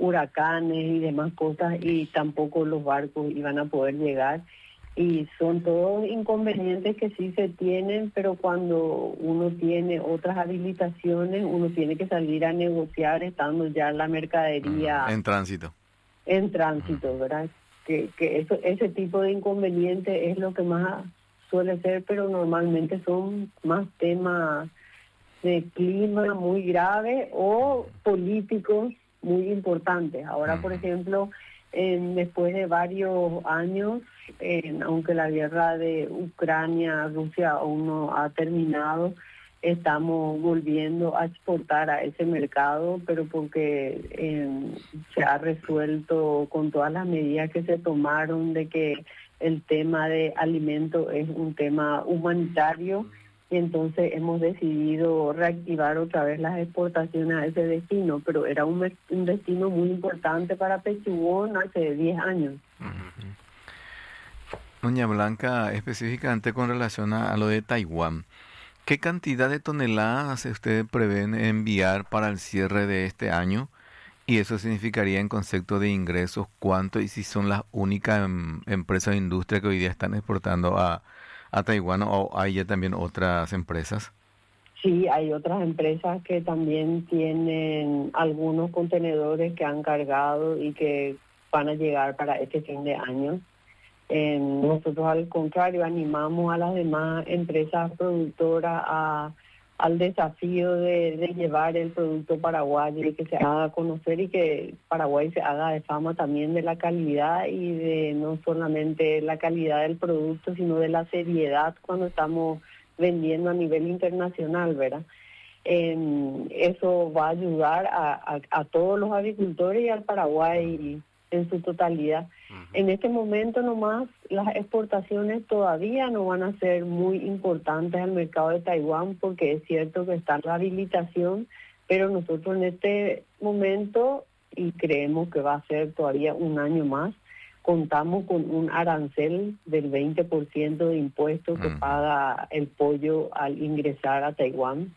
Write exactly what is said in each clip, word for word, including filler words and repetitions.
huracanes y demás cosas, y tampoco los barcos iban a poder llegar. Y son todos inconvenientes que sí se tienen, pero cuando uno tiene otras habilitaciones, uno tiene que salir a negociar estando ya la mercadería en tránsito. En tránsito, ¿verdad? Que, que eso, ese tipo de inconveniente es lo que más suele ser, pero normalmente son más temas de clima muy graves o políticos muy importantes. Ahora, por ejemplo, en, después de varios años, en, aunque la guerra de Ucrania, Rusia aún no ha terminado, estamos volviendo a exportar a ese mercado, pero porque eh, se ha resuelto con todas las medidas que se tomaron de que el tema de alimentos es un tema humanitario, y entonces hemos decidido reactivar otra vez las exportaciones a ese destino, pero era un, un destino muy importante para Pechugón hace diez años. Doña Blanca, específicamente con relación a, a lo de Taiwán, ¿qué cantidad de toneladas usted prevén enviar para el cierre de este año? Y eso significaría en concepto de ingresos, ¿cuánto? Y si son las únicas em, empresas de industria que hoy día están exportando a, a Taiwán, o hay ya también otras empresas. Sí, hay otras empresas que también tienen algunos contenedores que han cargado y que van a llegar para este fin de año. Eh, nosotros, al contrario, animamos a las demás empresas productoras a, al desafío de, de llevar el producto paraguayo y que se haga conocer, y que Paraguay se haga de fama también de la calidad, y de no solamente la calidad del producto, sino de la seriedad cuando estamos vendiendo a nivel internacional, ¿verdad? Eh, eso va a ayudar a, a, a todos los agricultores y al Paraguay en su totalidad. Uh-huh. En este momento nomás las exportaciones todavía no van a ser muy importantes al mercado de Taiwán, porque es cierto que está la habilitación, pero nosotros en este momento, y creemos que va a ser todavía un año más, contamos con un arancel del veinte por ciento de impuestos uh-huh. que paga el pollo al ingresar a Taiwán.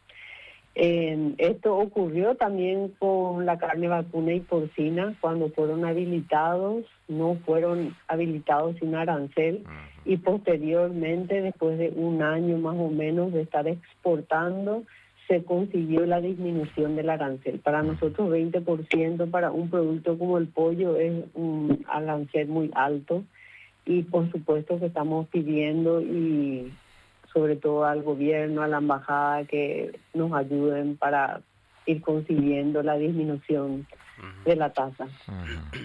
Eh, esto ocurrió también con la carne vacuna y porcina. Cuando fueron habilitados, no fueron habilitados sin arancel, uh-huh. y posteriormente, después de un año más o menos de estar exportando, se consiguió la disminución del arancel. Para nosotros veinte por ciento para un producto como el pollo es un arancel muy alto, y por supuesto que estamos pidiendo, y sobre todo al gobierno, a la embajada, que nos ayuden para ir consiguiendo la disminución uh-huh. de la tasa. Uh-huh.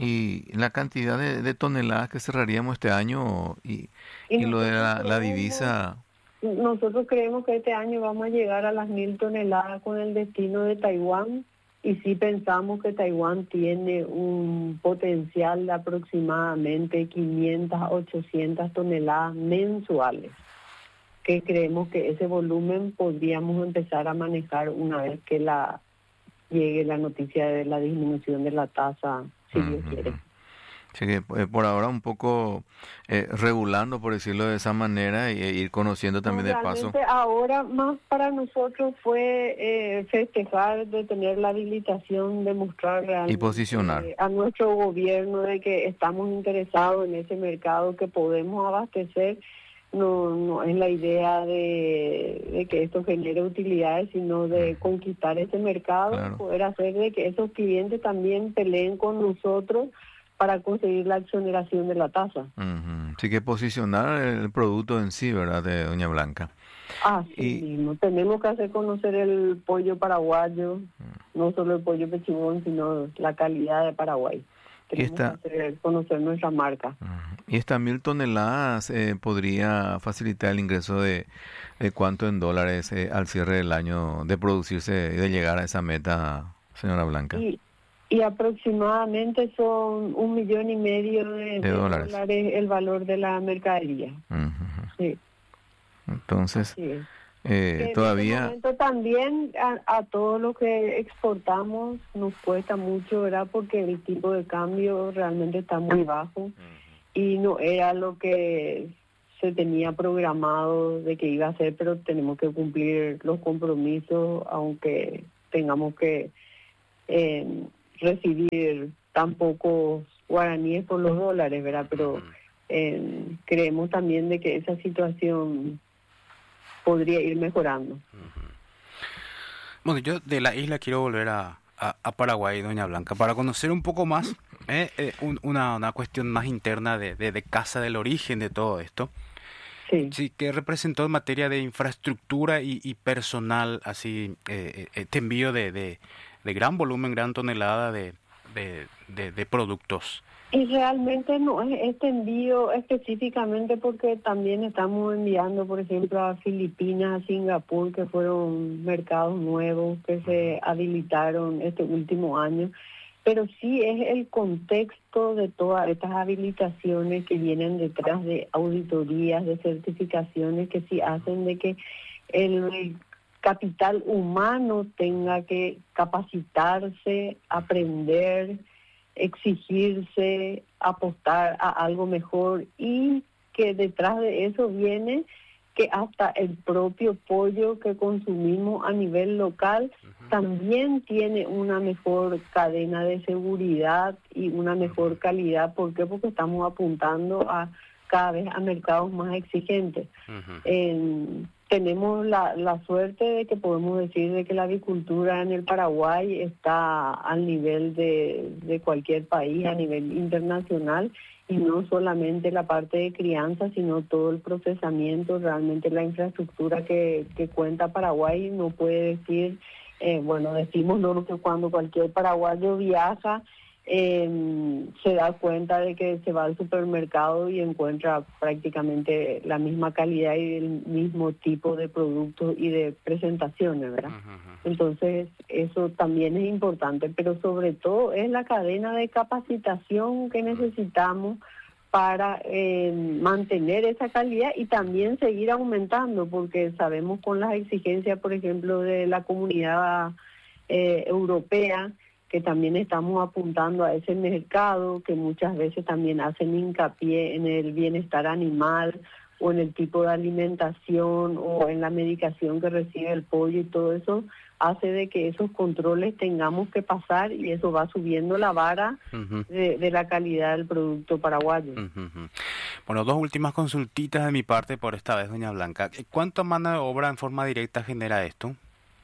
Y la cantidad de, de toneladas que cerraríamos este año, y, y, y lo de la, la divisa... Nosotros creemos que este año vamos a llegar a las mil toneladas con el destino de Taiwán, y sí pensamos que Taiwán tiene un potencial de aproximadamente quinientas a ochocientas toneladas mensuales, que creemos que ese volumen podríamos empezar a manejar una vez que la llegue la noticia de la disminución de la tasa, si uh-huh. Dios quiere. Así que eh, por ahora un poco eh, regulando, por decirlo de esa manera, y e ir conociendo también no, de paso. Ahora más para nosotros fue eh, festejar de tener la habilitación, de mostrar realmente y posicionar eh, a nuestro gobierno de que estamos interesados en ese mercado, que podemos abastecer. No, no es la idea de, de que esto genere utilidades, sino de conquistar ese mercado, claro. Poder hacer de que esos clientes también peleen con nosotros para conseguir la exoneración de la tasa. Uh-huh. Así que posicionar el producto en sí, ¿verdad, de Doña Blanca? Ah, sí, y... mismo. Tenemos que hacer conocer el pollo paraguayo, uh-huh. no solo el pollo pechugón, sino la calidad de Paraguay. Tenemos esta... que hacer conocer nuestra marca. Uh-huh. ¿Y estas mil toneladas eh, podría facilitar el ingreso de, de cuánto en dólares eh, al cierre del año, de producirse y de llegar a esa meta, señora Blanca? Y... Y aproximadamente son un millón y medio de, de, de dólares. dólares el valor de la mercadería. Uh-huh. Sí. Entonces, eh, todavía... En este momento también a, a todo lo que exportamos nos cuesta mucho, ¿verdad? Porque el tipo de cambio realmente está muy bajo, uh-huh. y no era lo que se tenía programado de que iba a ser, pero tenemos que cumplir los compromisos, aunque tengamos que... Eh, recibir tan pocos guaraníes por los dólares, ¿verdad? Pero Ujú. eh, creemos también de que esa situación podría ir mejorando. Bueno, yo de la isla quiero volver a, a, a Paraguay, doña Blanca, para conocer un poco más, eh, eh, un- una, una cuestión más interna de, de, de casa del origen de todo esto. Sí. Sí, que representó en materia de infraestructura y, y personal, así, eh, eh, este envío de, de, de gran volumen, gran tonelada de, de, de, de productos. Y realmente no es este envío específicamente porque también estamos enviando, por ejemplo, a Filipinas, a Singapur, que fueron mercados nuevos que se habilitaron este último año. Pero sí es el contexto de todas estas habilitaciones que vienen detrás de auditorías, de certificaciones que sí hacen de que el capital humano tenga que capacitarse, aprender, exigirse, apostar a algo mejor, y que detrás de eso viene que hasta el propio pollo que consumimos a nivel local también tiene una mejor cadena de seguridad y una mejor calidad. ¿Por qué? Porque estamos apuntando a cada vez a mercados más exigentes. Ujú. En- tenemos la, la suerte de que podemos decir de que la avicultura en el Paraguay está al nivel de, de cualquier país, a nivel internacional, y no solamente la parte de crianza, sino todo el procesamiento. Realmente la infraestructura que, que cuenta Paraguay no puede decir, eh, bueno, decimos no, que cuando cualquier paraguayo viaja, eh, se da cuenta de que se va al supermercado y encuentra prácticamente la misma calidad y el mismo tipo de productos y de presentaciones, ¿verdad? Ujú, ujú. Entonces, eso también es importante, pero sobre todo es la cadena de capacitación que necesitamos para eh, mantener esa calidad y también seguir aumentando, porque sabemos con las exigencias, por ejemplo, de la comunidad eh, europea, que también estamos apuntando a ese mercado, que muchas veces también hacen hincapié en el bienestar animal o en el tipo de alimentación o en la medicación que recibe el pollo, y todo eso hace de que esos controles tengamos que pasar, y eso va subiendo la vara Ujú. de, de la calidad del producto paraguayo. Ujú, ujú. Bueno, dos últimas consultitas de mi parte por esta vez, doña Blanca. ¿Cuánta mano de obra en forma directa genera esto?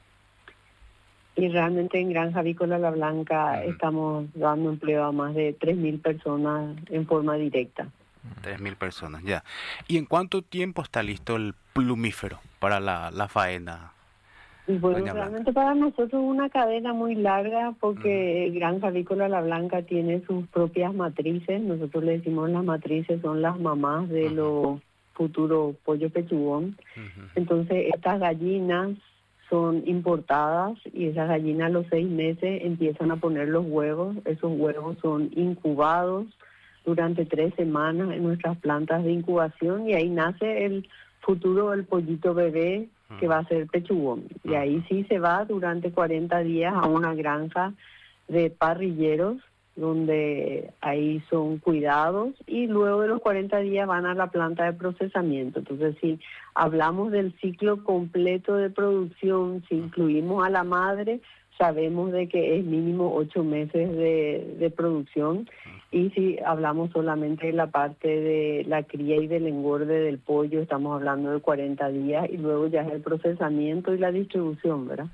Y realmente en Granja Avícola La Blanca Ujú. estamos dando empleo a más de tres mil personas en forma directa. Tres mil personas, ya. ¿Y en cuánto tiempo está listo el plumífero para la, la faena, Y bueno, doña Blanca? realmente para nosotros es una cadena muy larga, porque Granja Avícola La Blanca tiene sus propias matrices. Nosotros le decimos las matrices, son las mamás de Ujú. los futuros pollos pechugón. Ujú. Entonces, estas gallinas son importadas, y esas gallinas a los seis meses empiezan a poner los huevos. Esos huevos son incubados durante tres semanas en nuestras plantas de incubación, y ahí nace el futuro del pollito bebé, que va a ser pechugón. Y ahí sí se va durante cuarenta días a una granja de parrilleros, donde ahí son cuidados, y luego de los cuarenta días van a la planta de procesamiento. Entonces, si hablamos del ciclo completo de producción, si incluimos a la madre, sabemos de que es mínimo ocho meses de, de producción, y si hablamos solamente de la parte de la cría y del engorde del pollo, estamos hablando de cuarenta días, y luego ya es el procesamiento y la distribución, ¿verdad?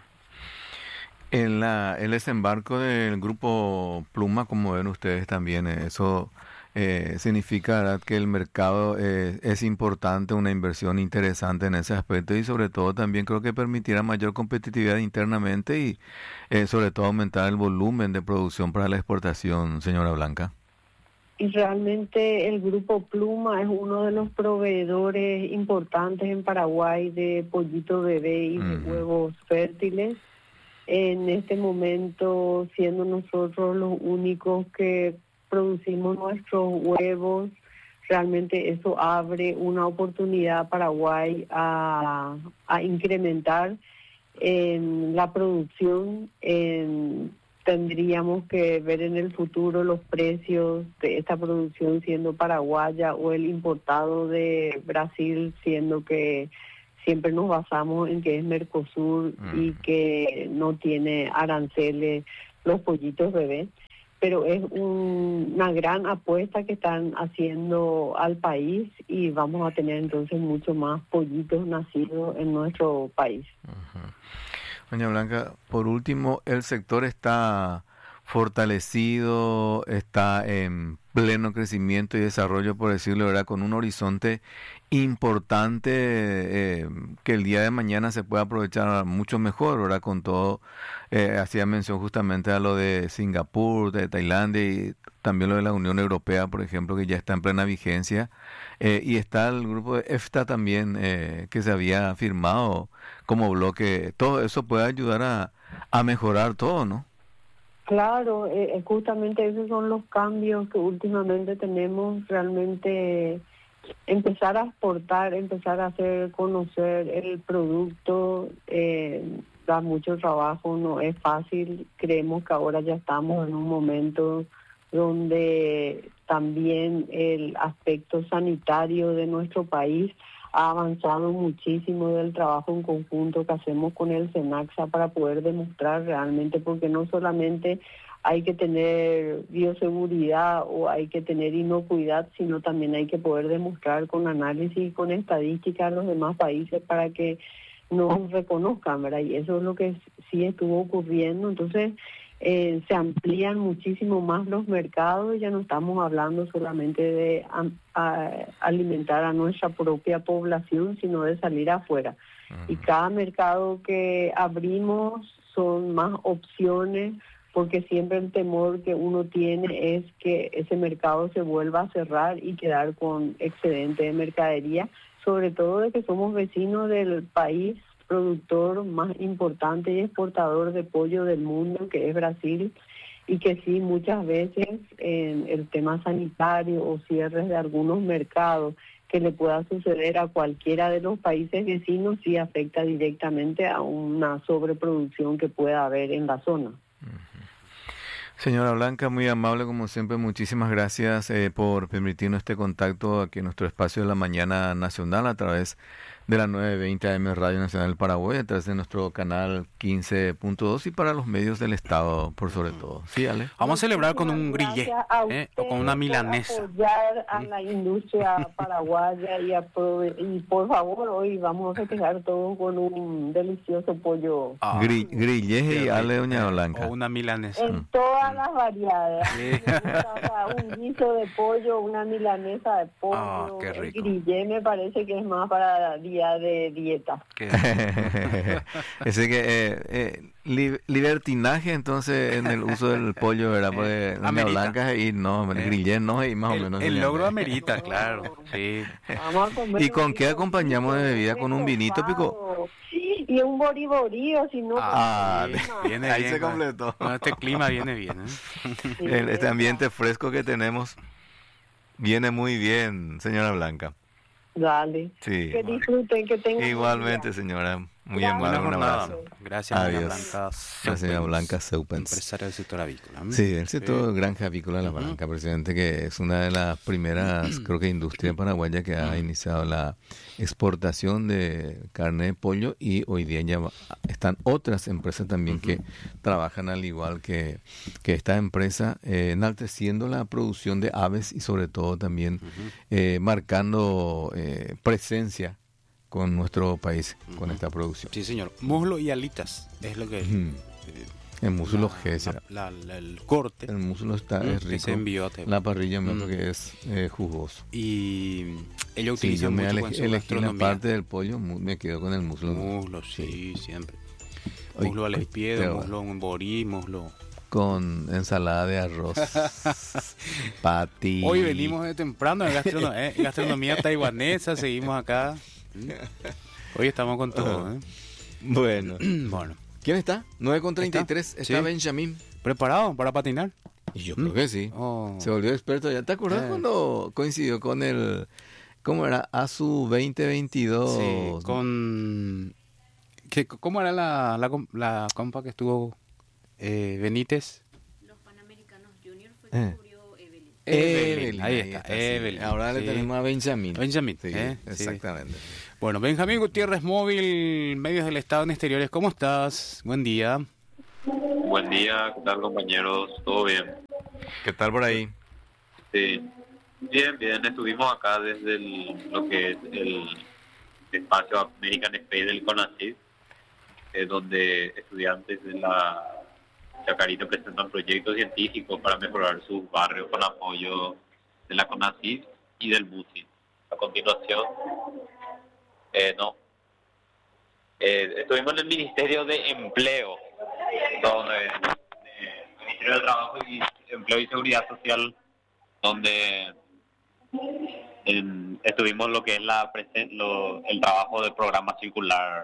En la, el desembarco del grupo Pluma, como ven ustedes también, eh, eso eh, significa, ¿verdad?, que el mercado eh, es importante, una inversión interesante en ese aspecto, y sobre todo también creo que permitirá mayor competitividad internamente y eh, sobre todo aumentar el volumen de producción para la exportación, señora Blanca. Y realmente el grupo Pluma es uno de los proveedores importantes en Paraguay de pollito bebé y de Ujú. huevos fértiles. En este momento, siendo nosotros los únicos que producimos nuestros huevos, realmente eso abre una oportunidad a Paraguay a, a incrementar en la producción. En, tendríamos que ver en el futuro los precios de esta producción siendo paraguaya, o el importado de Brasil, siendo que siempre nos basamos en que es Mercosur y Ujú. que no tiene aranceles los pollitos bebés, pero es un, una gran apuesta que están haciendo al país y vamos a tener entonces mucho más pollitos nacidos en nuestro país. Uh-huh. Doña Blanca, por último, el sector está fortalecido, está en pleno crecimiento y desarrollo, por decirlo, ¿verdad? Con un horizonte importante eh, que el día de mañana se pueda aprovechar mucho mejor, ¿verdad? Con todo, eh, hacía mención justamente a lo de Singapur, de Tailandia y también lo de la Unión Europea, por ejemplo, que ya está en plena vigencia, eh, y está el grupo de EFTA también, eh, que se había firmado como bloque. Todo eso puede ayudar a, a mejorar todo, ¿no? Claro, eh, justamente esos son los cambios que últimamente tenemos, realmente empezar a exportar, empezar a hacer conocer el producto, eh, da mucho trabajo, no es fácil. Creemos que ahora ya estamos en un momento donde también el aspecto sanitario de nuestro país ha avanzado muchísimo del trabajo en conjunto que hacemos con el SENACSA para poder demostrar realmente, porque no solamente hay que tener bioseguridad o hay que tener inocuidad, sino también hay que poder demostrar con análisis y con estadísticas a los demás países para que nos reconozcan, ¿verdad? Y eso es lo que sí estuvo ocurriendo. Entonces, Eh, se amplían muchísimo más los mercados, ya no estamos hablando solamente de a, a, alimentar a nuestra propia población, sino de salir afuera. Uh-huh. Y cada mercado que abrimos son más opciones, porque siempre el temor que uno tiene es que ese mercado se vuelva a cerrar y quedar con excedente de mercadería, sobre todo de que somos vecinos del país productor más importante y exportador de pollo del mundo, que es Brasil, y que sí, muchas veces en el tema sanitario o cierres de algunos mercados que le pueda suceder a cualquiera de los países vecinos, sí afecta directamente a una sobreproducción que pueda haber en la zona. Señora Blanca, muy amable como siempre, muchísimas gracias eh, por permitirnos este contacto aquí en nuestro espacio de la mañana nacional a través de la nueve veinte A M Radio Nacional del Paraguay, a través de nuestro canal quince punto dos y para los medios del Estado, por sobre todo. Sí, Ale. Vamos a celebrar con un grillé, ¿eh? O con una milanesa. Por apoyar a la industria paraguaya y, a pro, y por favor, hoy vamos a festejar todo con un delicioso pollo. Ah, Gri, grillé y Ale, doña Blanca. O una milanesa. En todas las variedades. Sí. Un guiso de pollo, una milanesa de pollo. Ah, qué rico. El grillé me parece que es más para día de dieta. Ese que eh, eh, li, libertinaje entonces en el uso del pollo, ¿verdad? Porque doña Blanca y no, el eh, grillé no, y más el, o menos. El logro amerita, claro. Sí. Vamos a comer. ¿Y con qué acompañamos de bebida? ¿Con un vinito, Pico? Sí, y un boriborío, si no. Ah, sí, viene ahí bien, se completó. Con este clima viene bien, ¿eh? Sí, el, este ambiente fresco que tenemos viene muy bien, señora Blanca. Dale. Sí. Que disfruten, que tengan. Igualmente, señora. Muy amable, un abrazo. Gracias, Adiós. Blanca. La señora Blanca Seupens. Empresaria del sector avícola. Sí, el sector sí. granja avícola de La Blanca, uh-huh. presidente, que es una de las primeras, creo que industria paraguaya que ha iniciado la exportación de carne de pollo y hoy día ya están otras empresas también uh-huh. que trabajan al igual que, que esta empresa, eh, enalteciendo la producción de aves y sobre todo también uh-huh. eh, marcando eh, presencia con nuestro país, uh-huh. con esta producción. Sí, señor. Muslo y alitas es lo que... Uh-huh. Eh, el muslo G será. La, la, el corte. El muslo está uh-huh. es rico. Se envió la parrilla me uh-huh. que es eh, jugoso. Y ella utiliza sí, yo mucho me elegí, con su elegí la gastronomía. parte del pollo, me quedo con el muslo. Muslo, sí, sí. siempre. Muslo al espiedo, muslo en borí, muslo... Con ensalada de arroz, pati. Hoy venimos de temprano en gastronomía, eh, gastronomía taiwanesa, seguimos acá. Hoy estamos con todo. ¿eh? Bueno. bueno. ¿Quién está? nueve con treinta y tres. ¿Está, ¿Está sí. Benjamín? ¿Preparado para patinar? Y yo creo que sí. Oh. Se volvió experto ya. ¿Te acuerdas eh. cuando coincidió con el... ¿Cómo era? ASU veinte veintidós. Sí, con... ¿Qué, ¿Cómo era la, la, la compa que estuvo eh, Benítez? Los Panamericanos Junior fue que eh. cubrió Evelyn. Evelyn. Evelyn, ahí está, ahí está Evelyn. Sí. Ahora sí. le tenemos a Benjamín. Benjamín, sí, ¿eh? exactamente. Sí. Bueno, Benjamín Gutiérrez Móvil, Medios del Estado en Exteriores, ¿cómo estás? Buen día. Buen día, ¿qué tal compañeros? ¿Todo bien? ¿Qué tal por ahí? Sí, bien, bien. Estuvimos acá desde el, lo que es el espacio American Space del CONACYT, eh, donde estudiantes de la Chacarita presentan proyectos científicos para mejorar sus barrios con apoyo de la CONACYT y del MUSI. A continuación, eh, no, eh, estuvimos en el Ministerio de Empleo, donde eh, el Ministerio de Trabajo y Empleo y Seguridad Social, donde en, estuvimos lo que es la presen, lo, el trabajo del programa circular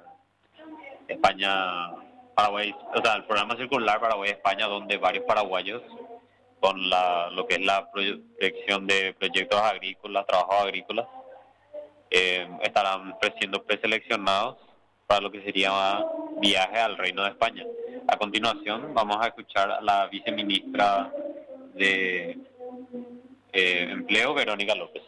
España Paraguay, o sea, el programa circular Paraguay España, donde varios paraguayos con la lo que es la proyección de proyectos agrícolas, trabajos agrícolas, eh, estarán siendo preseleccionados para lo que sería viaje al Reino de España. A continuación vamos a escuchar a la viceministra de eh, Empleo, Verónica López.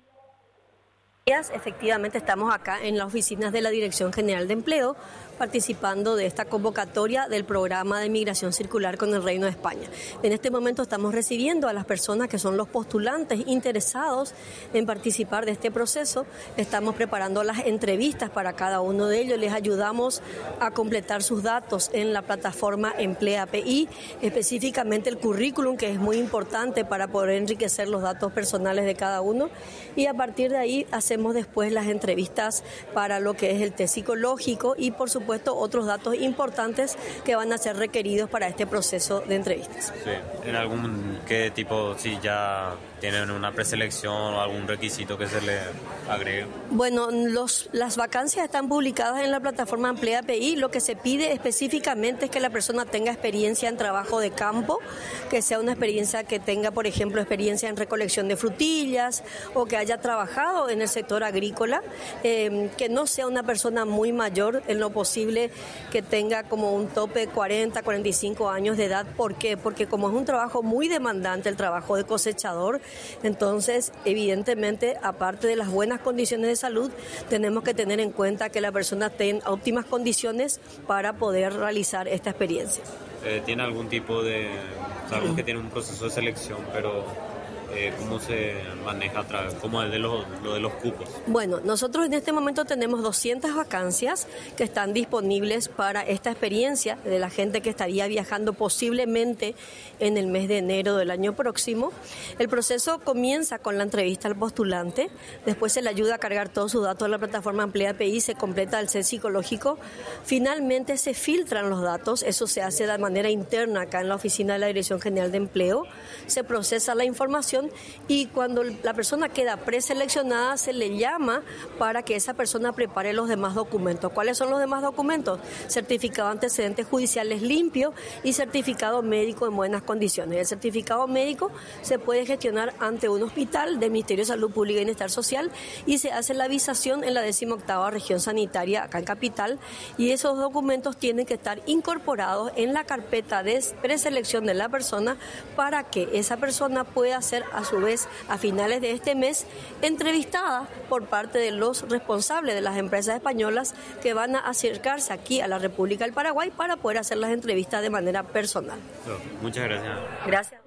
Efectivamente estamos acá en las oficinas de la Dirección General de Empleo participando de esta convocatoria del programa de migración circular con el Reino de España. En este momento estamos recibiendo a las personas que son los postulantes interesados en participar de este proceso. Estamos preparando las entrevistas para cada uno de ellos. Les ayudamos a completar sus datos en la plataforma Emplea P I, específicamente el currículum, que es muy importante para poder enriquecer los datos personales de cada uno. Y a partir de ahí hacemos después las entrevistas para lo que es el test psicológico y, por supuesto, otros datos importantes que van a ser requeridos para este proceso de entrevistas. Sí. ¿En algún qué tipo, si ya tienen una preselección o algún requisito que se le agregue? Bueno, los, las vacancias están publicadas en la plataforma Emplea P I. Lo que se pide específicamente es que la persona tenga experiencia en trabajo de campo, que sea una experiencia que tenga, por ejemplo, experiencia en recolección de frutillas o que haya trabajado en el sector agrícola, eh, que no sea una persona muy mayor, en lo posible que tenga como un tope cuarenta, cuarenta y cinco años de edad. ¿Por qué? Porque como es un trabajo muy demandante, el trabajo de cosechador, entonces evidentemente, aparte de las buenas condiciones de salud, tenemos que tener en cuenta que la persona tenga óptimas condiciones para poder realizar esta experiencia. Eh, ¿Tiene algún tipo de... Sabemos que tiene un proceso de selección, pero... Eh, ¿Cómo se maneja a través, cómo es de los, lo de los cupos? Bueno, nosotros en este momento tenemos doscientas vacancias que están disponibles para esta experiencia de la gente que estaría viajando posiblemente en el mes de enero del año próximo. El proceso comienza con la entrevista al postulante, después se le ayuda a cargar todos sus datos en la plataforma Emplea P I, se completa el test psicológico, finalmente se filtran los datos, eso se hace de manera interna acá en la oficina de la Dirección General de Empleo, se procesa la información y cuando la persona queda preseleccionada se le llama para que esa persona prepare los demás documentos. ¿Cuáles son los demás documentos? Certificado de antecedentes judiciales limpio y certificado médico en buenas condiciones. El certificado médico se puede gestionar ante un hospital del Ministerio de Salud Pública y Bienestar Social y se hace la visación en la decimoctava región sanitaria acá en Capital, y esos documentos tienen que estar incorporados en la carpeta de preselección de la persona para que esa persona pueda ser a su vez a finales de este mes entrevistada por parte de los responsables de las empresas españolas que van a acercarse aquí a la República del Paraguay para poder hacer las entrevistas de manera personal. Muchas gracias. Gracias.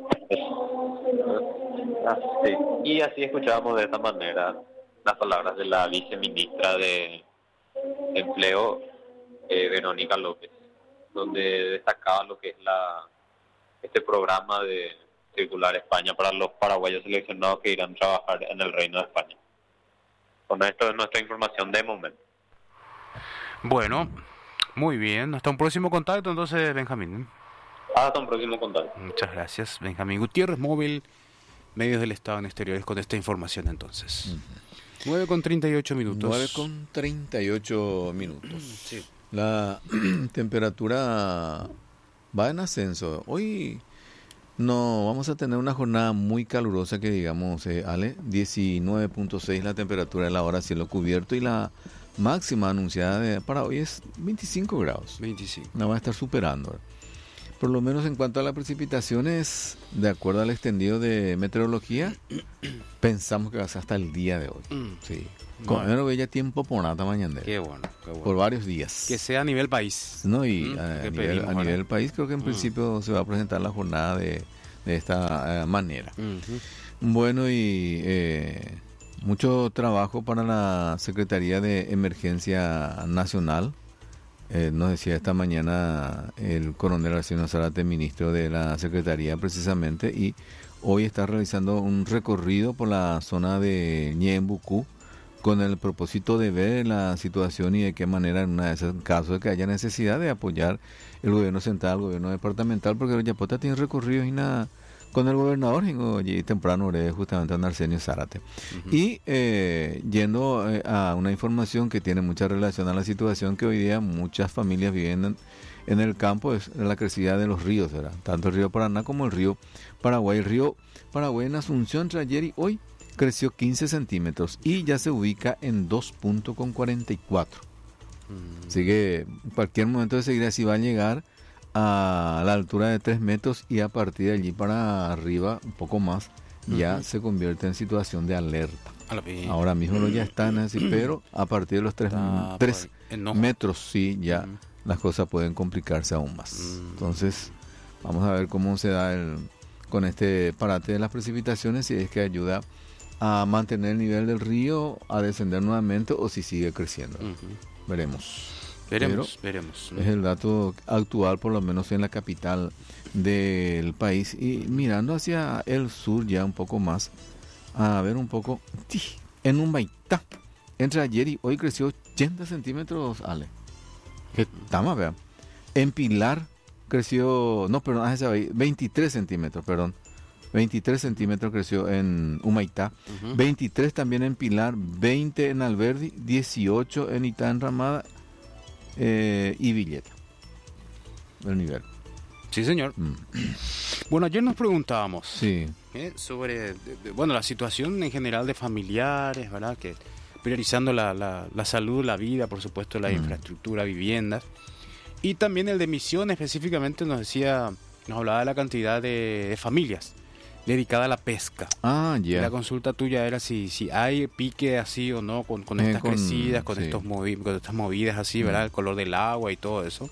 Ah, sí. Y así escuchábamos de esta manera las palabras de la viceministra de Empleo, eh, Verónica López, donde destacaba lo que es la este programa de Circular España para los paraguayos seleccionados que irán a trabajar en el Reino de España. Con esto es nuestra información de momento. Bueno, muy bien. Hasta un próximo contacto entonces, Benjamín. Hasta un próximo contacto. Muchas gracias, Benjamín Gutiérrez, Móvil, Medios del Estado en Exteriores, con esta información entonces. Uh-huh. nueve con treinta y ocho minutos. nueve con treinta y ocho minutos. Sí. La temperatura va en ascenso. Hoy no vamos a tener una jornada muy calurosa que digamos, eh, Ale, diecinueve punto seis la temperatura de la hora, cielo cubierto, y la máxima anunciada de, para hoy es veinticinco grados. veinticinco. La va a estar superando. Por lo menos en cuanto a las precipitaciones, de acuerdo al extendido de meteorología, pensamos que va a ser hasta el día de hoy. Mm. Sí. Con Bueno. menos bella tiempo por nada mañana. Qué bueno, qué bueno. Por varios días. Que sea a nivel país. No, y Mm, a, que nivel, pedimos, a ¿verdad? nivel país creo que en Mm. principio se va a presentar la jornada de, de esta eh, manera. Ujú. Bueno, y eh, mucho trabajo para la Secretaría de Emergencia Nacional. Eh, nos decía esta mañana el coronel Arsenio Zárate, ministro de la Secretaría precisamente, y hoy está realizando un recorrido por la zona de Ñembucú con el propósito de ver la situación y de qué manera en una de esos casos de que haya necesidad de apoyar el gobierno central, el gobierno departamental, porque Yapota tiene recorridos y nada con el gobernador y temprano oré justamente a Arsenio Zárate. Uh-huh. Y eh, yendo eh, a una información que tiene mucha relación a la situación que hoy día muchas familias viven en, en el campo, es la crecida de los ríos, ¿verdad? Tanto el río Paraná como el río Paraguay. El río Paraguay en Asunción entre ayer y hoy creció quince centímetros y ya se ubica en dos punto cuarenta y cuatro. Uh-huh. Así que en cualquier momento de seguir así va a llegar a la altura de tres metros y a partir de allí para arriba, un poco más, uh-huh. ya se convierte en situación de alerta. Ahora mismo no ya están así, pero a partir de los tres metros, sí, ya uh-huh. las cosas pueden complicarse aún más. Uh-huh. Entonces, vamos a ver cómo se da el, con este parate de las precipitaciones, si es que ayuda a mantener el nivel del río, a descender nuevamente o si sigue creciendo. Uh-huh. Veremos. Veremos, Pero veremos. Es el dato actual, por lo menos en la capital del país. Y mirando hacia el sur ya un poco más, a ver un poco, en Humbaytá, entre ayer y hoy creció ochenta centímetros, Ale. Que tama, vean. En Pilar creció, no, perdón, veintitrés centímetros, perdón. veintitrés centímetros creció en Humaitá, uh-huh. veintitrés también en Pilar, veinte en Alberdi, dieciocho en Itá Enramada, Eh, y Villeta el nivel. Sí, señor. Mm. Bueno, ayer nos preguntábamos sí. ¿eh? sobre de, de, bueno, la situación en general de familiares, ¿verdad? Que priorizando la, la, la salud, la vida, por supuesto, la mm. infraestructura, viviendas, y también el de Misiones específicamente nos decía, nos hablaba de la cantidad de, de familias dedicada a la pesca. Ah, ya. Yeah. La consulta tuya era si si hay pique así o no con, con estas eh, con, crecidas, con, sí. estos movi- con estas movidas así, mm. ¿verdad? El color del agua y todo eso.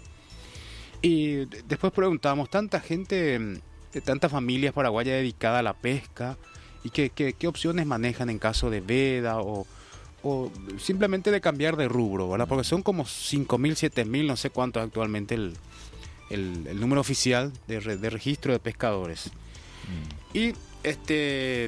Y después preguntábamos, tanta gente, de tantas familias paraguayas dedicadas a la pesca, y qué, qué, qué opciones manejan en caso de veda o, o simplemente de cambiar de rubro, ¿verdad? Porque son como cinco mil, siete mil, no sé cuánto es actualmente el, el, el número oficial de, re, de registro de pescadores. Y este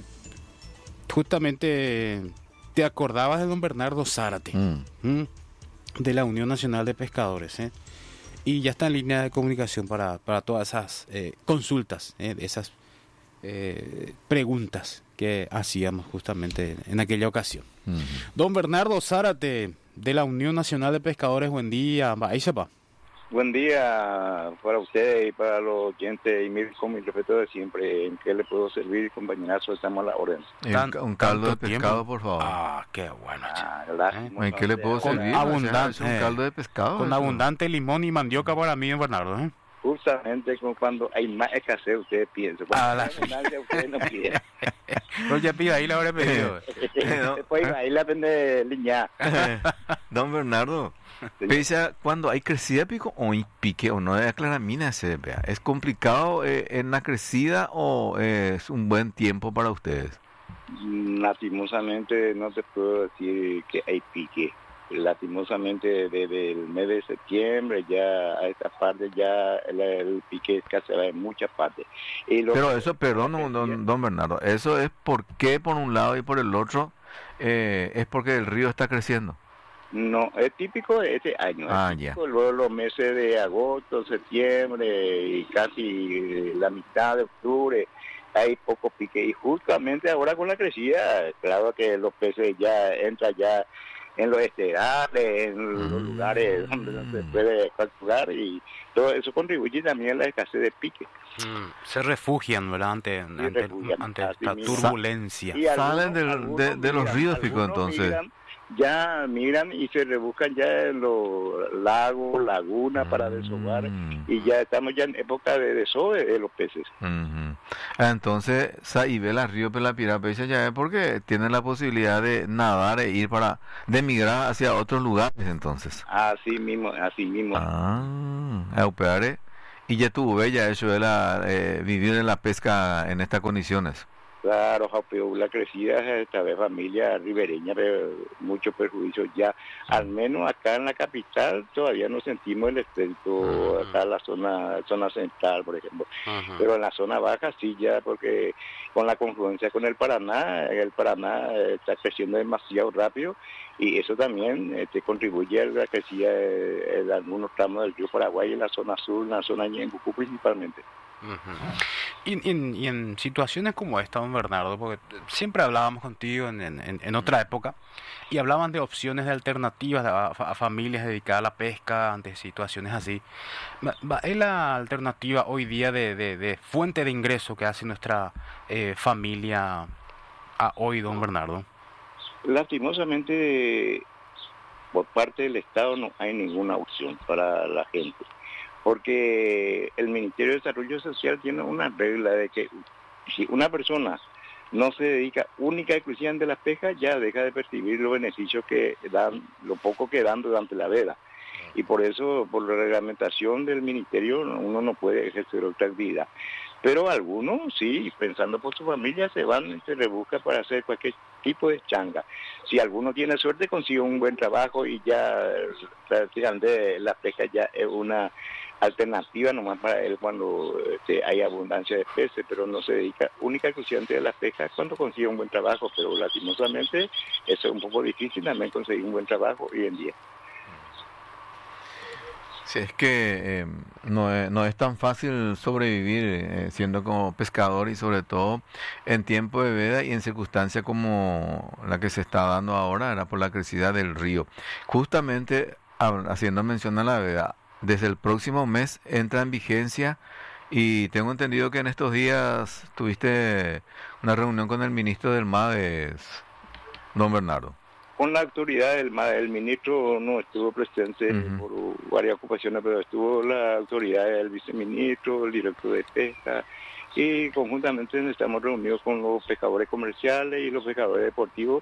justamente te acordabas de don Bernardo Zárate, mm. de la Unión Nacional de Pescadores, ¿eh? Y ya está en línea de comunicación para, para todas esas eh, consultas, ¿eh? esas eh, preguntas que hacíamos justamente en aquella ocasión. Mm. Don Bernardo Zárate, de la Unión Nacional de Pescadores, buen día. Ahí se va. Buen día para usted y para los oyentes, y mi, con mi respeto de siempre. ¿En qué le puedo servir, compañerazo? Estamos a la orden. Un, un caldo de pescado, tiempo? Por favor. Ah, qué bueno. Ah, ¿Eh? ¿En qué le puedo con servir? Abundante, o sea, un caldo de pescado. Con eso. Abundante limón y mandioca para mí, Bernardo. ¿eh? Justamente con cuando hay más escasez, ustedes piensan. Cuando ah, la... hay abundancia, ustedes no quieren. No, ya pido, ahí la habré pedido. Después ahí la vende liña. Don Bernardo. Pese cuando hay crecida pico o hay pique o no de aclaramina se vea. ¿Es complicado eh, en la crecida o eh, es un buen tiempo para ustedes? Lastimosamente no te puedo decir que hay pique. Lastimosamente desde el mes de septiembre ya a esta parte ya el, el pique escasea en muchas partes. Y lo Pero eso, perdón, don, don, don Bernardo, eso es porque por un lado y por el otro eh, es porque el río está creciendo. No, es típico de este año. Ah, es ya. Luego los meses de agosto, septiembre y casi la mitad de octubre hay poco pique. Y justamente ahora con la crecida, claro que los peces ya entran ya en los esterales, en mm. los lugares donde no se puede capturar, y todo eso contribuye también a la escasez de pique. Mm. Se refugian, ¿verdad? Ante, ante, refugian, ante esta turbulencia. Salen del, de, de los ríos, pico, entonces. Miran, ya miran y se rebuscan ya en los lagos, lagunas para desovar, y ya estamos ya en época de desove de los peces. Uh-huh. Entonces, Saibela Río Pelapirapecha ya es porque tienen la posibilidad de nadar e ir para, de migrar hacia otros lugares entonces. Así mismo, así mismo. Ah, Eupeare. Y ya tuvo ella eso de la, eh, vivir en la pesca en estas condiciones. Claro, Jaupeu, la crecida esta vez familia ribereña, pero muchos perjuicios ya, al menos acá en la capital todavía no sentimos el efecto, uh-huh. acá en la zona zona central, por ejemplo, uh-huh. pero en la zona baja sí ya, porque con la confluencia con el Paraná, el Paraná está creciendo demasiado rápido y eso también este, contribuye a la crecida en algunos tramos del río Paraguay, en la zona sur, en la zona Ñembucú principalmente. Uh-huh. Y, en, y en situaciones como esta, don Bernardo, porque siempre hablábamos contigo en, en, en otra época y hablaban de opciones de alternativas a, a familias dedicadas a la pesca ante situaciones así. ¿Es la alternativa hoy día de, de, de fuente de ingreso que hace nuestra eh, familia a hoy, don Bernardo? Lastimosamente, por parte del Estado no hay ninguna opción para la gente. Porque el Ministerio de Desarrollo Social tiene una regla de que si una persona no se dedica única y exclusivamente a la pesca, ya deja de percibir los beneficios que dan, lo poco que dan durante la veda. Y por eso, por la reglamentación del Ministerio, uno no puede ejercer otra actividad. Pero algunos, sí, pensando por su familia, se van y se rebuscan para hacer cualquier tipo de changa. Si alguno tiene suerte, consigue un buen trabajo y ya prácticamente la pesca ya es una alternativa nomás para él cuando este, hay abundancia de peces, pero no se dedica única y exclusivamente a la pesca cuando consigue un buen trabajo, pero lastimosamente eso es un poco difícil también conseguir un buen trabajo hoy en día. Sí, es que eh, no, es, no es tan fácil sobrevivir eh, siendo como pescador y sobre todo en tiempo de veda y en circunstancias como la que se está dando ahora, era por la crecida del río. Justamente haciendo mención a la veda, desde el próximo mes entra en vigencia y tengo entendido que en estos días tuviste una reunión con el ministro del MADES, don Bernardo. Con la autoridad del MADES, el ministro no estuvo presente uh-huh. por varias ocupaciones, pero estuvo la autoridad del viceministro, el director de pesca, y conjuntamente estamos reunidos con los pescadores comerciales y los pescadores deportivos,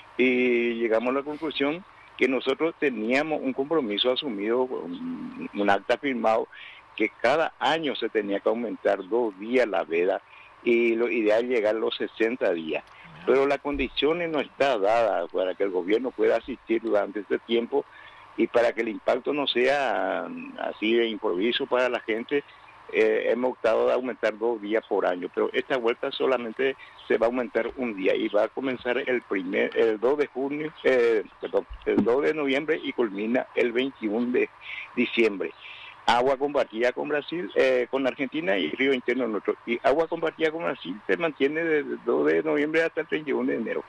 y llegamos a la conclusión que nosotros teníamos un compromiso asumido, un, un acta firmado, que cada año se tenía que aumentar dos días la veda, y lo ideal es llegar a los sesenta días. Pero las condiciones no están dadas para que el gobierno pueda asistir durante este tiempo y para que el impacto no sea así de improviso para la gente, eh, hemos optado de aumentar dos días por año, pero esta vuelta solamente se va a aumentar un día y va a comenzar el primer, el dos de junio, eh, perdón, el dos de noviembre y culmina el veintiuno de diciembre. Agua compartida con Brasil, eh, con Argentina y río interno nuestro. Y agua compartida con Brasil se mantiene desde el dos de noviembre hasta el treinta y uno de enero.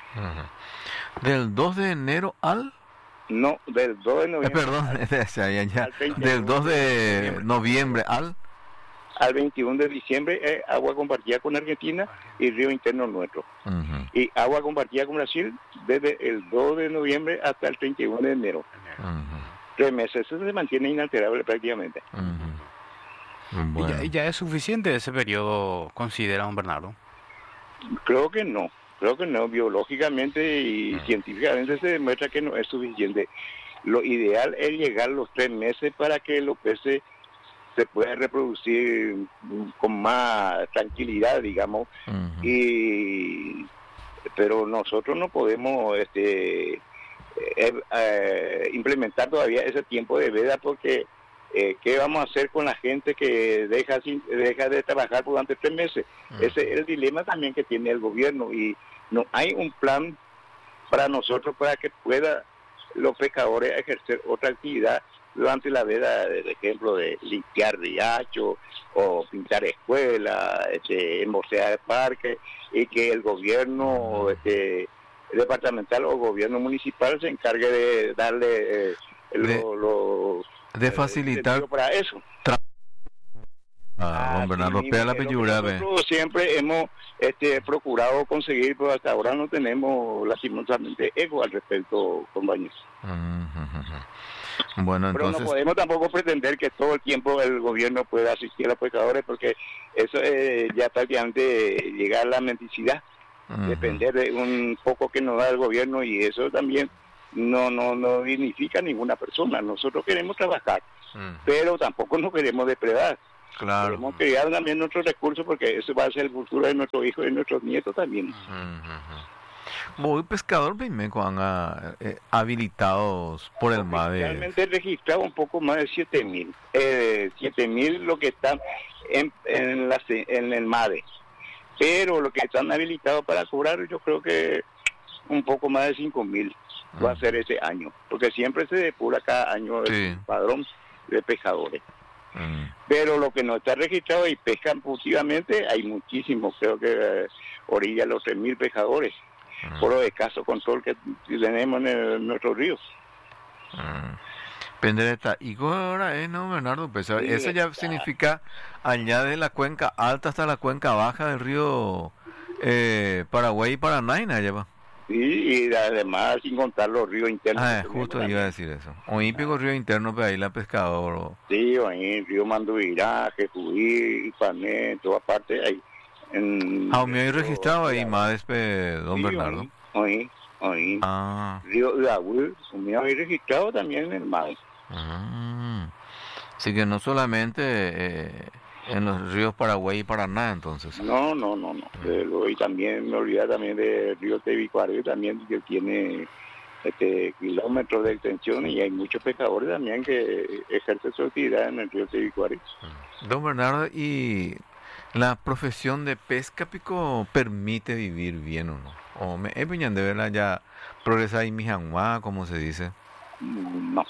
Uh-huh. ¿Del dos de enero al...? No, del dos de noviembre. Eh, perdón, al, ya, ya, ya. Del dos de noviembre, noviembre al... Al veintiuno de diciembre, eh, agua compartida con Argentina y río interno nuestro. Uh-huh. Y agua compartida con Brasil desde el dos de noviembre hasta el treinta y uno de enero. Uh-huh. Tres meses, eso se mantiene inalterable prácticamente. Uh-huh. Bueno. ¿Y, ya, ¿Y ya es suficiente ese periodo, considera don Bernardo? Creo que no, creo que no, biológicamente y uh-huh. científicamente se demuestra que no es suficiente. Lo ideal es llegar los tres meses para que los peces se puedan reproducir con más tranquilidad, digamos, uh-huh. y pero nosotros no podemos este Eh, eh, implementar todavía ese tiempo de veda porque eh, ¿qué vamos a hacer con la gente que deja sin, deja de trabajar durante tres meses? Uh-huh. Ese es el dilema también que tiene el gobierno y no hay un plan para nosotros para que pueda los pescadores ejercer otra actividad durante la veda, por ejemplo, de limpiar riachos o pintar escuelas, este, embocear parques y que el gobierno este, departamental o gobierno municipal se encargue de darle eh, de, lo, lo, de facilitar para eso. Ah, don Bernardo, mismo, pega la es lo que peyura, ve. nosotros siempre hemos este, procurado conseguir, pero hasta ahora no tenemos lastimosamente ego al respecto, compañeros. Ujú. Bueno, Pero entonces... no podemos tampoco pretender que todo el tiempo el gobierno pueda asistir a los pescadores, porque eso eh, ya prácticamente llega a la mendicidad, Ujú. depender de un poco que nos da el gobierno, y eso también no no no dignifica a ninguna persona. Nosotros queremos trabajar, Ujú. pero tampoco nos queremos depredar. Claro. Queremos crear también nuestros recursos, porque eso va a ser el futuro de nuestros hijos y de nuestros nietos también. Voy pescador primero cuando eh, habilitados por el M A D. Realmente registrado un poco más de siete mil. Eh, siete mil lo que están en, en, la, en el M A D. Pero lo que están habilitados para cobrar, yo creo que un poco más de cinco mil va a ser ese año. Porque siempre se depura cada año el Sí. padrón de pescadores. Mm. Pero lo que no está registrado y pescan furtivamente, hay muchísimos, creo que eh, orilla los tres mil pescadores, Mm. por lo de escaso control que tenemos en, el- en nuestros ríos. Mm. Pendereta, y ahora es, no, Bernardo, pues, Sí, eso ya está. significa allá de la cuenca alta hasta la cuenca baja del río eh, Paraguay y Paranaina, ya va. Sí, y además sin contar los ríos internos. Ah, que tenemos justo también. iba a decir eso. O hípico río interno, pero ahí la pescador. o- Sí, ahí río Manduirá, Jejuí, Ipané, en toda parte ahí. En, Ah, me había en- registrado ahí más, eh, don Sí, Bernardo. Ahí, ahí, ahí. Ah, Río Udahuil, me había registrado también en el M A D. ah. Así que no solamente eh, en los ríos Paraguay y Paraná, entonces. No, no, no, no. Eh, lo- y también me olvidé también del río Tebicuarí, también que tiene este kilómetros de extensión, y hay muchos pescadores también que ejercen su actividad en el río Tebicuarí. Don Bernardo, ¿y la profesión de pesca pico permite vivir bien o no? O me es de verla ya progresa y mijanguá, como se dice. No,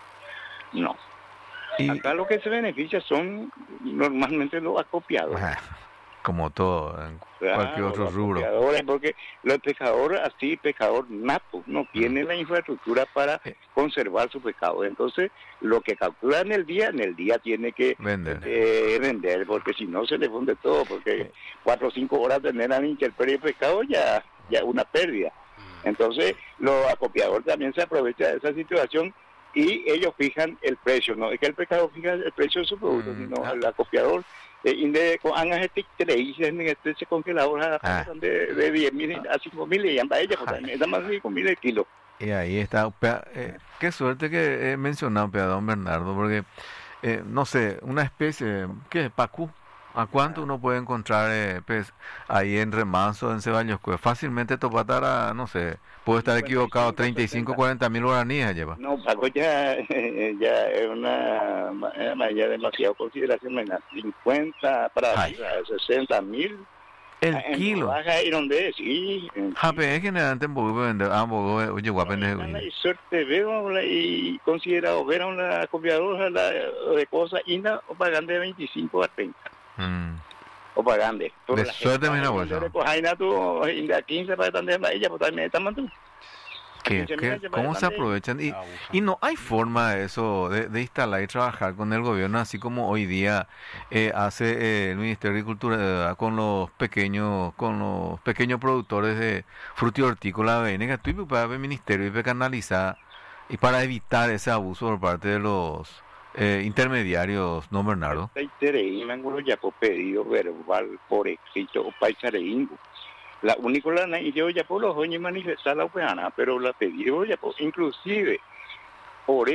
no. Y Acá lo que se beneficia son normalmente los acopiados. ah, como todo, en cualquier Claro, otro los rubro. acopiadores, porque los pescadores, así, pescador nato, no tiene la infraestructura para Eh. conservar su pescado. Entonces, lo que captura en el día, en el día tiene que Vender. eh, vender, porque si no se le funde todo, porque cuatro o cinco horas tener a la intemperie de pescado ya ya es una pérdida. Entonces, los acopiadores también se aprovechan de esa situación, y ellos fijan el precio. No es que el pescador fija el precio de su producto, Mm, sino ah. el acopiador eh, inde con angas este que le dicen en este ese congelador a Ah. de, de diez mil a cinco mil, y ya para ella, pues también está más de cinco mil el kilo. Y ahí está. Pea- eh, qué suerte que he mencionado a don Bernardo, porque, eh, no sé, una especie, ¿qué? Pacú. ¿A cuánto uno puede encontrar eh, pez ahí en Remanso, en Ceballos? Pues fácilmente topatara, no sé, puedo estar equivocado, treinta y cinco, cuarenta mil guaraníes lleva. No, Paco ya, ya es una ma- ya demasiado consideración, menos cincuenta para Ay. arriba, sesenta mil. El En kilo. Baja y donde sí. en- Jape, es generalmente en Bogotá vender, ah, Bogotá, oye, guapende. Y suerte veo la- y considerado ver a una acopiadora la- de cosas y no o pagan de veinticinco a treinta Mm. o pagan de De suerte, mira, pues, ¿no? tú inda quince para también ella pues también está mandando. ¿Qué- quince qué- mil ya ¿Cómo para se adelante. aprovechan? Y, Aguja. y no hay forma de eso, de, de instalar y trabajar con el gobierno, así como hoy día eh, hace eh, el Ministerio de Agricultura eh, con los pequeños con los pequeños productores de fruta y hortícola, ven, que tú para el ministerio y para canalizar y para evitar ese abuso por parte de los eh, intermediarios, ¿no, Bernardo? Taitereí, mangulo ya por pedido verbal por escrito o paisareíngo. La única la y yo ya por los oños manifestar la opinión, pero la pedido ya por inclusive por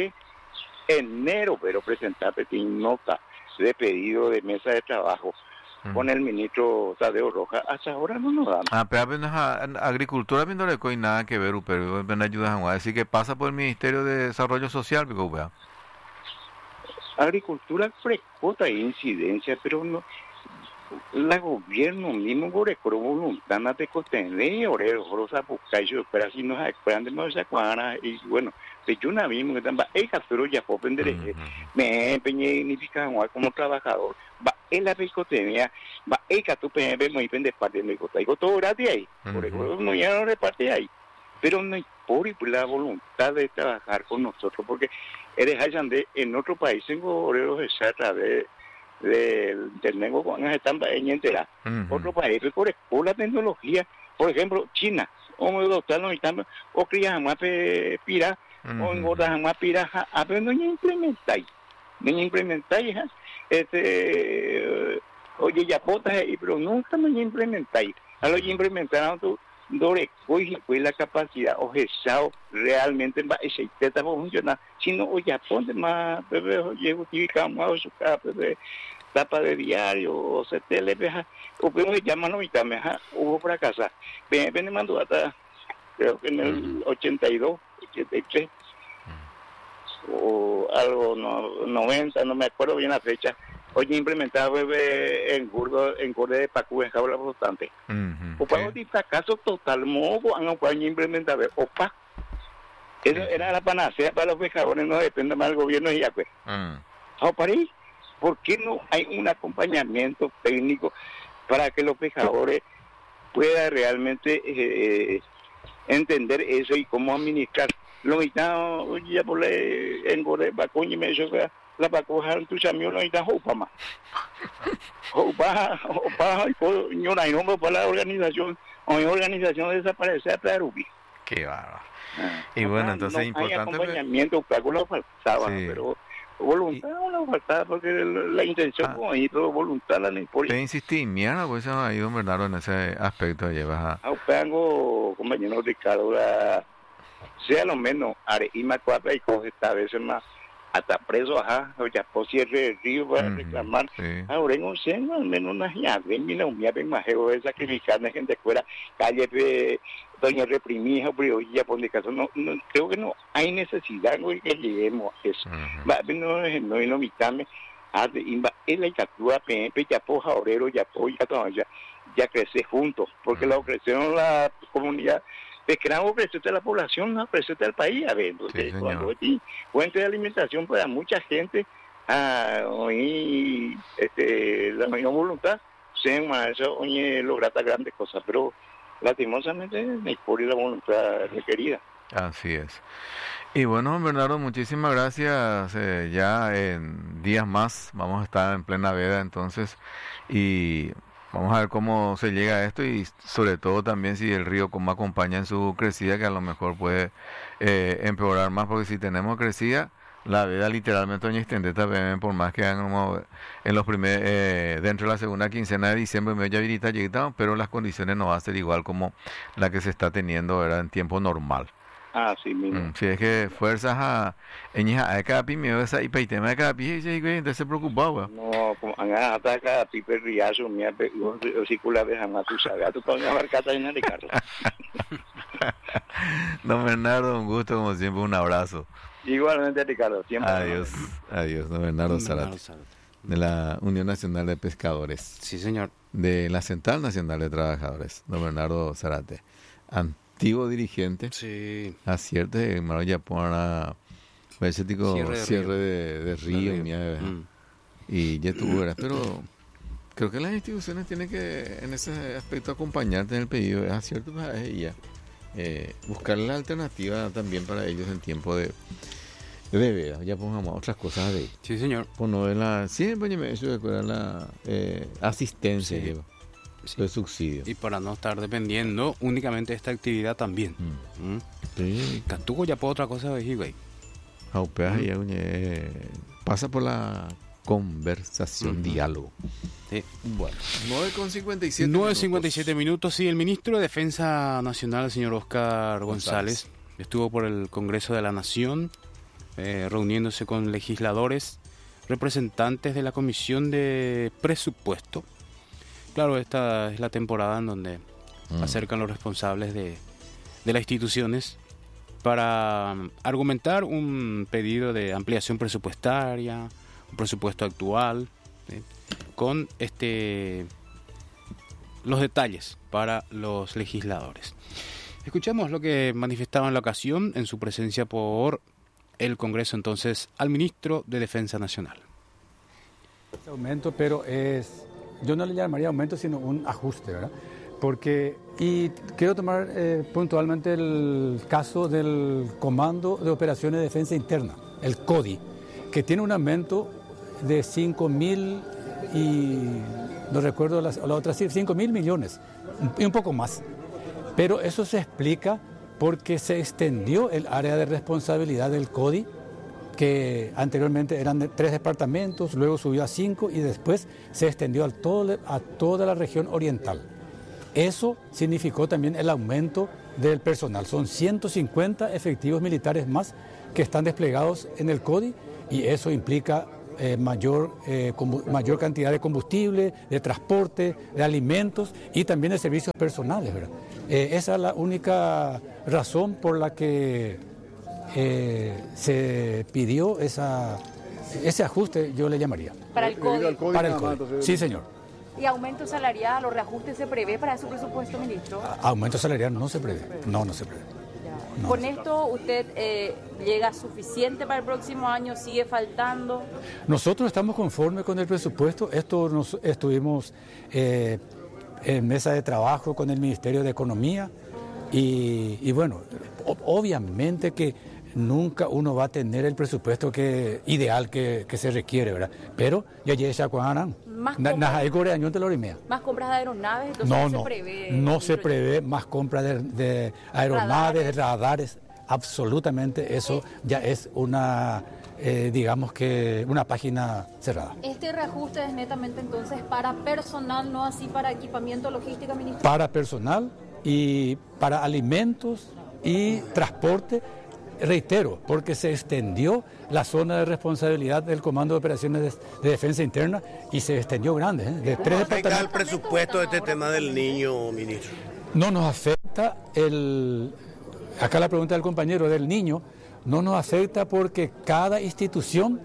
enero, pero presentar pequeña nota de pedido de mesa de trabajo Mm. con el ministro Tadeo Rojas. Hasta ahora no nos dan. Ah, pero apenas a- a- agricultura viendo le coi nada que ver, pero apenas ayuda a decir que pasa por el Ministerio de Desarrollo Social, pico, vea. Agricultura frescota e incidencia, pero no. La gobierno mismo por el voluntad de costear oreros, rosa, bucayo, pero así nos esperan de más cuadra y bueno, de yo una mismo que también hay pero ya puedo vender me empeñé ni fijar como trabajador, va en la picotemia, va el que tú me muy vende parte de cota, digo todo gratis ahí, por eso no ya no reparte ahí, pero no hay por la voluntad de trabajar con nosotros, porque eres allá de en otro país tengo oreros a través del internet con están en entera. Ujú. Otro país, por, por la tecnología, por ejemplo, China, o me doctor no están, o cría jamás pira, o engorda jamás pira, a ver, no implementáis, no implementáis, este, oye, ya potas, pero nunca no implementáis, a lo implementaron tú, dore, hoy fue la capacidad, o gesao, realmente, va, ese teta va a funcionar, si no, oye, ponte más, bebé, oye, justificamos a su casa, bebé, tapa de diario, o se tele, o pero se llama no meja, hubo para casa, ven, ven, mandó hasta, creo que en el ochenta y dos, ochenta y tres, o algo, no, noventa, no me acuerdo bien la fecha, oye, implementaba bebé en gordo, en gordo de Pacú, en jaula flotante. O para un fracaso total, modo, han ocupado implementar, opa. Eso era la panacea para los pescadores, no depende más del gobierno y ya pues. ¿O para ahí? ¿Por qué no hay un acompañamiento técnico para que los pescadores puedan realmente eh, entender eso y cómo administrar? Lo mitad, ya por la engorde, vacuña y me dijo que la vacuña tus amigos no necesitan hopa más. Hopa, hopa, yo no hay nombre para la organización, o mi organización desaparece a Rubi. Qué bárbaro. Y bueno, entonces es no importante. Hay acompañamiento, claro, lo faltaba, sí. Pero voluntad y... no faltaba, porque la intención ah. Como ahí, pero voluntad la no importa. Te insistí, mierda, pues eso ha ido Bernardo en ese aspecto, llevas a... Ah, tengo, compañero Ricardo, la... sea lo menos, Areima cuatro y coge esta vez más, hasta preso, ajá, o ya por cierre de río para uh-huh, reclamar, sí. Ahora en un seno, al menos unas llaves, mira, un llave majero de sacrificar a gente fuera, calle, pe, doña reprimida, pero ya por caso, no, no, creo que no hay necesidad, güey, que lleguemos a eso. Uh-huh. Va, no, no, no, mitame, es la icatúa, pepe, ya por jaurero, ya por, ya todo, ya, ya crece juntos, porque uh-huh. La crecieron la comunidad, es que no creció la población, no creció el país, a ver, entonces, sí, cuando hay fuente de alimentación para mucha gente, ah, hoy, este, la misma voluntad, se eso, oye, logra grandes cosas, pero lastimosamente no hay por la voluntad requerida. Así es. Y bueno, Bernardo, muchísimas gracias. Eh, ya en días más vamos a estar en plena veda, entonces, y vamos a ver cómo se llega a esto y sobre todo también si el río cómo acompaña en su crecida, que a lo mejor puede eh, empeorar más, porque si tenemos crecida, la veda literalmente doña extende también, por más que hagan como en los primeros, eh, dentro de la segunda quincena de diciembre, medio ahorita llegamos, pero las condiciones no van a ser igual como la que se está teniendo, ¿verdad? En tiempo normal. Ah, sí, mismo. Mm, si es que fuerzas a eñija a cada pi miedo esa y peitema de cada pi y entonces se preocupaba. No, como anga hasta cada pi perriazo mía o si cula de jamás tú sabes, tú pones a marcata en el carro. Don Bernardo, un gusto como siempre, un abrazo. Igualmente, Ricardo, siempre. Adiós, adiós, don Bernardo Zarate, de la Unión Nacional de Pescadores. Sí, señor. De la Central Nacional de Trabajadores, don Bernardo Zarate. Antiguo dirigente, sí, acierto de Maroya para ese tipo cierre de cierre río, de, de río, de mía, mm. y ya tú verás, pero creo que las instituciones tienen que en ese aspecto acompañarte en el pedido, es acierto para ella, eh, buscar la alternativa también para ellos en tiempo de de veda, ya pongamos otras cosas de sí, señor, pues no es la siempre me eso de la eh, asistencia sí. Lleva. Sí. De subsidio. Y para no estar dependiendo únicamente de esta actividad también. Mm. ¿Mm? Sí. Cantuco ya por otra cosa de güey. ¿Mm? Ya, eh, pasa por la conversación, uh-huh. Diálogo. Sí. Bueno, nueve con cincuenta y siete minutos. nueve cincuenta y siete minutos, sí. El ministro de Defensa Nacional, el señor Oscar González, González estuvo por el Congreso de la Nación, eh, reuniéndose con legisladores, representantes de la Comisión de Presupuesto. Claro, esta es la temporada en donde mm. acercan los responsables de, de las instituciones para um, argumentar un pedido de ampliación presupuestaria, un presupuesto actual, ¿sí? Con este los detalles para los legisladores. Escuchamos lo que manifestaba en la ocasión en su presencia por el Congreso entonces al ministro de Defensa Nacional. Este aumento, pero es... Yo no le llamaría aumento, sino un ajuste, ¿verdad? Porque, y quiero tomar eh, puntualmente el caso del Comando de Operaciones de Defensa Interna, el CODI, que tiene un aumento de cinco mil y no recuerdo la, la otra cifra, cinco mil millones y un poco más. Pero eso se explica porque se extendió el área de responsabilidad del CODI, que anteriormente eran de tres departamentos, luego subió a cinco y después se extendió a, todo, a toda la región oriental. Eso significó también el aumento del personal. Son ciento cincuenta efectivos militares más que están desplegados en el CODI y eso implica eh, mayor, eh, mayor cantidad de combustible, de transporte, de alimentos y también de servicios personales, ¿verdad? Eh, esa es la única razón por la que eh, se pidió esa, ese ajuste, yo le llamaría. Para el CODI. Para el CODI, sí señor. ¿Y aumento salarial o reajuste se prevé para su presupuesto, ministro? Aumento salarial no se prevé, no, no se prevé. No. ¿Con esto usted eh, llega suficiente para el próximo año? ¿Sigue faltando? Nosotros estamos conformes con el presupuesto. Esto nos estuvimos eh, en mesa de trabajo con el Ministerio de Economía y, y bueno, obviamente que nunca uno va a tener el presupuesto que ideal que, que se requiere, ¿verdad? Pero ya llega esa cuadran. Más compras de aeronaves, entonces no, no, no se prevé. No se prevé más compras de, de aeronaves, radares. radares, absolutamente eso eh. ya es una, eh, digamos que una página cerrada. Este reajuste es netamente entonces para personal, no así para equipamiento, logística, ministro. Para personal y para alimentos y transporte. Reitero, porque se extendió la zona de responsabilidad del Comando de Operaciones de, de Defensa Interna y se extendió grande, ¿eh? De tres departamentos. ¿Cómo afecta el presupuesto de este tema del niño, ministro? No nos afecta el, acá la pregunta del compañero, del niño, no nos afecta porque cada institución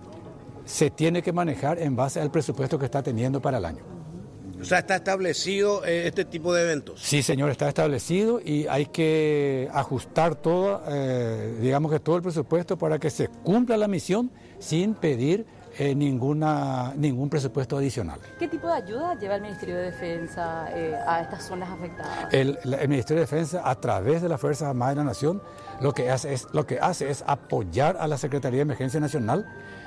se tiene que manejar en base al presupuesto que está teniendo para el año. O sea, ¿está establecido eh, este tipo de eventos? Sí, señor, está establecido y hay que ajustar todo, eh, digamos que todo el presupuesto para que se cumpla la misión sin pedir eh, ninguna ningún presupuesto adicional. ¿Qué tipo de ayuda lleva el Ministerio de Defensa eh, a estas zonas afectadas? El, el Ministerio de Defensa, a través de las Fuerzas Armadas de la Nación, lo que hace es, lo que hace es apoyar a la Secretaría de Emergencia Nacional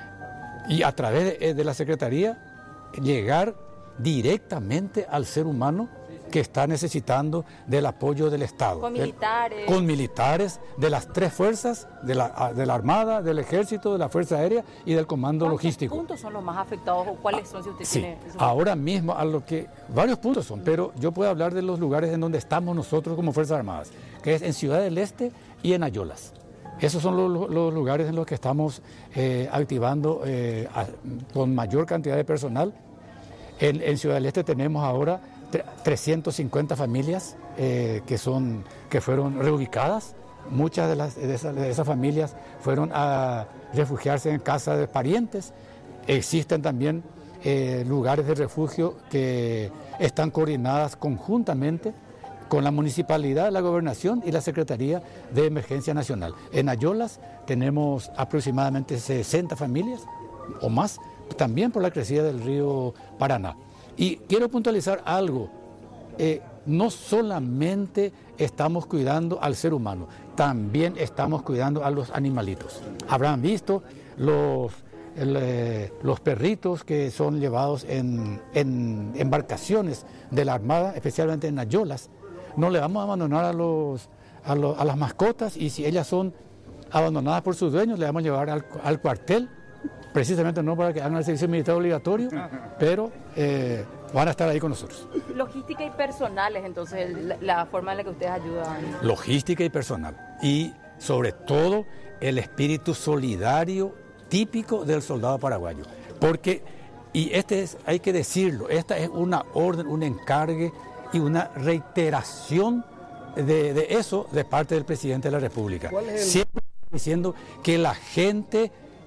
y a través de, de la Secretaría llegar directamente al ser humano que está necesitando del apoyo del Estado. Con militares. El, con militares de las tres fuerzas, de la, de la Armada, del Ejército, de la Fuerza Aérea y del Comando Logístico. ¿Cuántos puntos son los más afectados o cuáles son si usted sí, tiene? Ahora mismo, a lo que varios puntos son, pero yo puedo hablar de los lugares en donde estamos nosotros como Fuerzas Armadas, que es en Ciudad del Este y en Ayolas. Esos son los, los lugares en los que estamos eh, activando eh, a, con mayor cantidad de personal. En, en Ciudad del Este tenemos ahora trescientas cincuenta familias eh, que, son, que fueron reubicadas. Muchas de, las, de, esas, de esas familias fueron a refugiarse en casa de parientes. Existen también eh, lugares de refugio que están coordinadas conjuntamente con la Municipalidad, la Gobernación y la Secretaría de Emergencia Nacional. En Ayolas tenemos aproximadamente sesenta familias o más, también por la crecida del río Paraná. Y quiero puntualizar algo, eh, no solamente estamos cuidando al ser humano, también estamos cuidando a los animalitos. Habrán visto los, el, eh, los perritos que son llevados en, en embarcaciones de la Armada, especialmente en Ayolas. No le vamos a abandonar a, los, a, lo, a las mascotas y si ellas son abandonadas por sus dueños, le vamos a llevar al, al cuartel. Precisamente no para que hagan el servicio militar obligatorio, pero eh, van a estar ahí con nosotros. Logística y personales, entonces, la, la forma en la que ustedes ayudan. Logística y personal. Y sobre todo el espíritu solidario típico del soldado paraguayo. Porque, y este es, hay que decirlo, esta es una orden, un encargue y una reiteración de, de eso de parte del presidente de la República. ¿Cuál es el... Siempre diciendo que la gente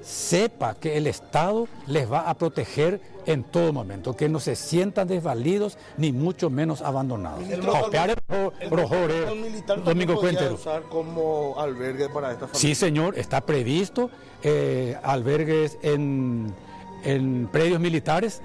sepa que el Estado les va a proteger en todo momento, que no se sientan desvalidos ni mucho menos abandonados. El protocolo militar también podría usar como albergue para esta familia. Sí, señor, está previsto eh, albergues en, en predios militares.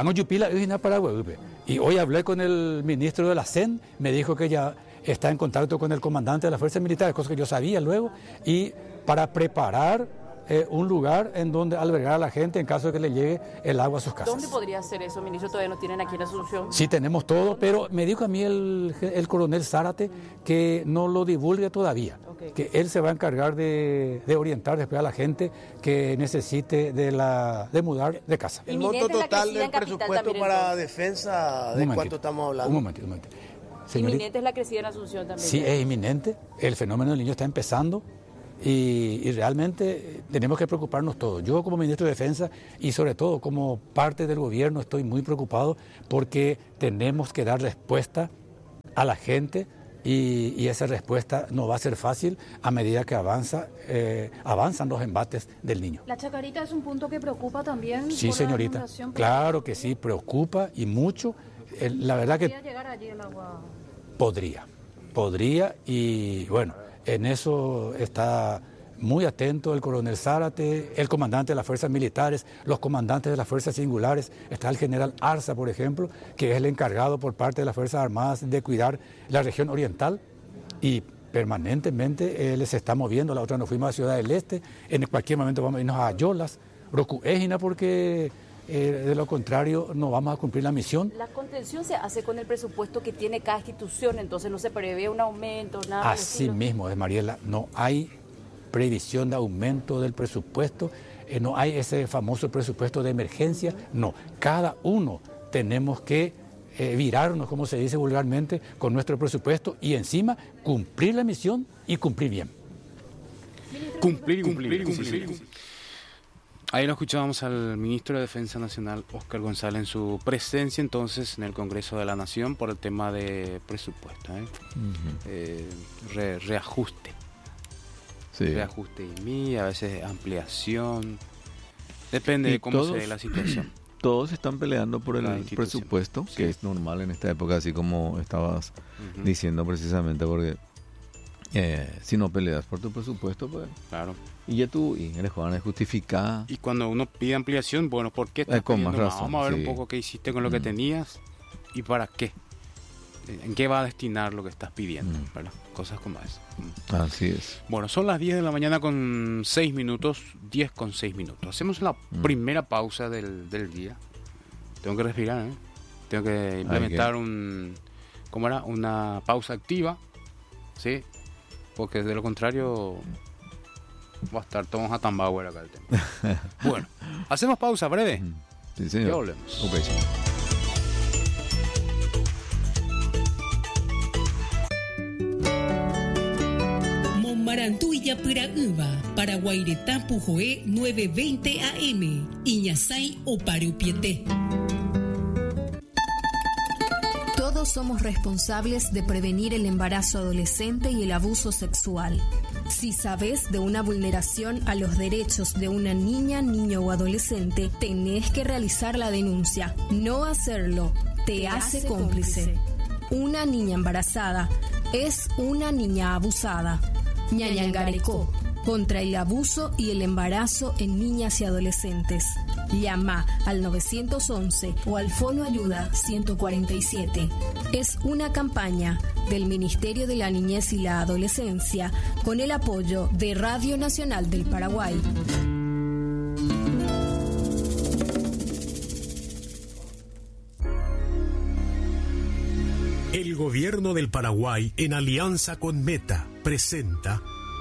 Y hoy hablé con el ministro de la C E N, me dijo que ya está en contacto con el comandante de las fuerzas militares, cosa que yo sabía luego, y para preparar eh, un lugar en donde albergar a la gente en caso de que le llegue el agua a sus casas. ¿Dónde podría ser eso, ministro? Todavía no tienen aquí en Asunción. Sí, tenemos todo, pero me dijo a mí el, el coronel Zárate que no lo divulgue todavía, okay. Que él se va a encargar de, de orientar después a la gente que necesite de, la, de mudar de casa. El monto total del presupuesto para defensa, ¿de cuánto estamos hablando? Un momentito, un momentito. Señorita, inminente es la crecida en Asunción también. Sí, es inminente. El fenómeno del niño está empezando y, y realmente tenemos que preocuparnos todos. Yo como ministro de Defensa y sobre todo como parte del gobierno estoy muy preocupado porque tenemos que dar respuesta a la gente y, y esa respuesta no va a ser fácil a medida que avanza, eh, avanzan los embates del niño. ¿La chacarita es un punto que preocupa también? Sí, por señorita. La inundación? Claro que sí, preocupa y mucho. La verdad que... ¿Podría llegar allí el agua? Podría, podría y bueno, en eso está muy atento el coronel Zárate, el comandante de las fuerzas militares, los comandantes de las fuerzas singulares, está el general Arza, por ejemplo, que es el encargado por parte de las Fuerzas Armadas de cuidar la región oriental y permanentemente él se está moviendo. La otra nos fuimos a Ciudad del Este, en cualquier momento vamos a irnos a Ayolas, Rocuégina, porque... Eh, de lo contrario, no vamos a cumplir la misión. La contención se hace con el presupuesto que tiene cada institución, entonces no se prevé un aumento, nada. Así mismo es, Mariela, no hay previsión de aumento del presupuesto, eh, no hay ese famoso presupuesto de emergencia, no. Cada uno tenemos que eh, virarnos, como se dice vulgarmente, con nuestro presupuesto y encima cumplir la misión y cumplir bien. Cumplir, cumplir, cumplir. cumplir, cumplir. Ahí lo escuchábamos al ministro de Defensa Nacional, Óscar González, en su presencia entonces en el Congreso de la Nación por el tema de presupuesto, ¿eh? Uh-huh. eh, re, reajuste. Sí. Reajuste y mí, a veces ampliación. Depende y de cómo todos, se dé la situación. Todos están peleando por el presupuesto, sí. Que es normal en esta época, así como estabas uh-huh. diciendo precisamente, porque eh, si no peleas por tu presupuesto, pues... Claro. Y ya tú, y eres Juan, es justificada. Y cuando uno pide ampliación, bueno, ¿por qué estás eh, con más razón, Vamos a ver sí. un poco qué hiciste con lo mm. que tenías y para qué. ¿En qué va a destinar lo que estás pidiendo? Mm. ¿Verdad? Cosas como eso. Mm. Así es. Bueno, son las diez de la mañana con seis minutos, diez con seis minutos. Hacemos la mm. primera pausa del, del día. Tengo que respirar, ¿eh? Tengo que implementar un... ¿Cómo era? Una pausa activa, ¿sí? Porque de lo contrario... Va a estar Thomas Attenbauer acá el tema. Bueno, hacemos pausa breve. Sí, señor. Ya volvemos. Okay, señor. Monmarantuya Pura Uva, Paraguaireta Pujoé nueve veinte A M, Iñasai o Pariupiete. Todos somos responsables de prevenir el embarazo adolescente y el abuso sexual. Si sabes de una vulneración a los derechos de una niña, niño o adolescente, tenés que realizar la denuncia. No hacerlo te, te hace, hace cómplice. cómplice. Una niña embarazada es una niña abusada. Ñañangarecó, contra el abuso y el embarazo en niñas y adolescentes. Llama al nueve once o al Fono Ayuda ciento cuarenta y siete. Es una campaña del Ministerio de la Niñez y la Adolescencia con el apoyo de Radio Nacional del Paraguay. El Gobierno del Paraguay, en alianza con Meta, presenta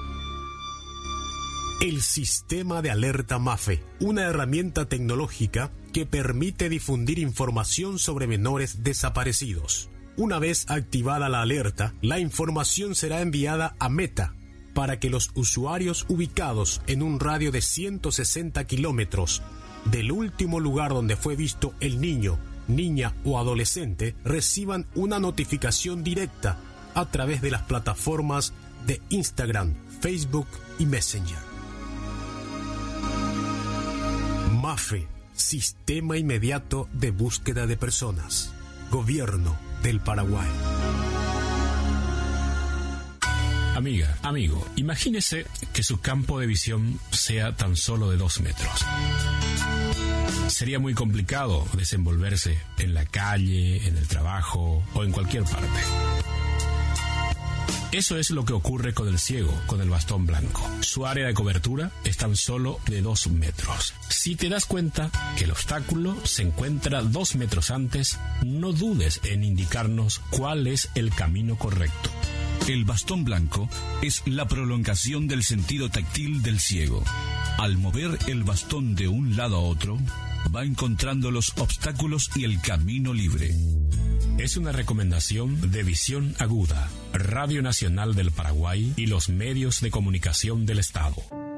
el Sistema de Alerta MAFE, una herramienta tecnológica que permite difundir información sobre menores desaparecidos. Una vez activada la alerta, la información será enviada a Meta para que los usuarios ubicados en un radio de ciento sesenta kilómetros del último lugar donde fue visto el niño, niña o adolescente reciban una notificación directa a través de las plataformas de Instagram, Facebook y Messenger. MAFE, Sistema Inmediato de Búsqueda de Personas. Gobierno del Paraguay. Amiga, amigo, imagínese que su campo de visión sea tan solo de dos metros. Sería muy complicado desenvolverse en la calle, en el trabajo o en cualquier parte. Eso es lo que ocurre con el ciego, con el bastón blanco. Su área de cobertura es tan solo de dos metros. Si te das cuenta que el obstáculo se encuentra dos metros antes, no dudes en indicarnos cuál es el camino correcto. El bastón blanco es la prolongación del sentido táctil del ciego. Al mover el bastón de un lado a otro, va encontrando los obstáculos y el camino libre. Es una recomendación de Visión Aguda, Radio Nacional del Paraguay y los medios de comunicación del Estado.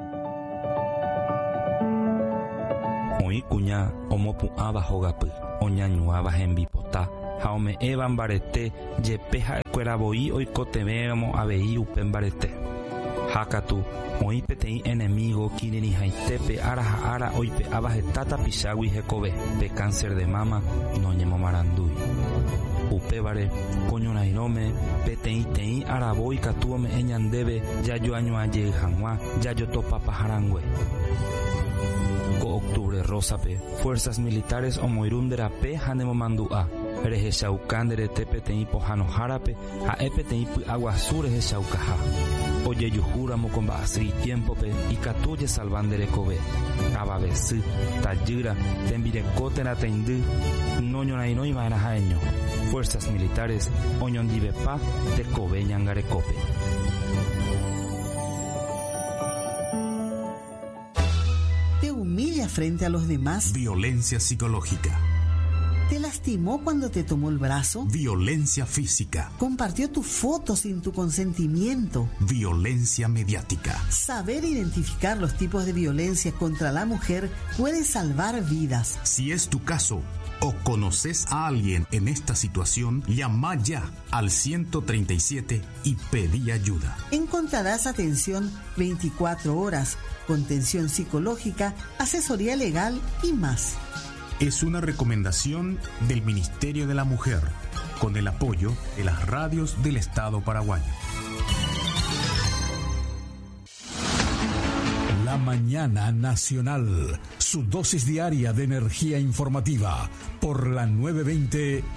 Hoy cuña omopu abajogapu, oñañuaba en bipota, jaume evan barete, yepeja cueraboi oicotevéramo abei upen barete. Hakatu, oipe tei enemigo kineni haitepe araja ara oipe abajetata pisagui jekove, pe cáncer de mama, noñemo marandui. Upevare, coñonairome, petei tei araboi katuome eñandebe, yayo año aye janwa, yayo topa pajarangüe. Co octubre rosape, fuerzas militares omoirunderape hanemo mandua, rejeshaucandere tepetei pojano jarape, a epetei aguasure jeshaucaja. Oye yujuramo con basri tiempope y catuye salvandere kobe. Ababesi, tayira, tembirecote tendu, noño nainoi marajaeño. Fuerzas militares, oñondibepa, de kobe ñangarecope. ¿Te humilla frente a los demás? Violencia psicológica. ¿Te lastimó cuando te tomó el brazo? Violencia física. ¿Compartió tu foto sin tu consentimiento? Violencia mediática. Saber identificar los tipos de violencia contra la mujer puede salvar vidas. Si es tu caso o conoces a alguien en esta situación, llama ya al ciento treinta y siete y pedí ayuda. Encontrarás atención veinticuatro horas, contención psicológica, asesoría legal y más. Es una recomendación del Ministerio de la Mujer, con el apoyo de las radios del Estado paraguayo. La Mañana Nacional, su dosis diaria de energía informativa, por la nueve veinte